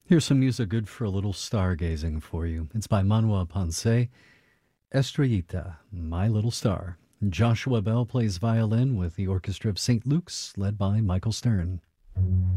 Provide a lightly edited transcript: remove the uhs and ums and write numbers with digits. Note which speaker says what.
Speaker 1: Here's some music good for a little stargazing for you. It's by Manuel Ponce, Estrellita, My Little Star. Joshua Bell plays violin with the Orchestra of St. Luke's, led by Michael Stern.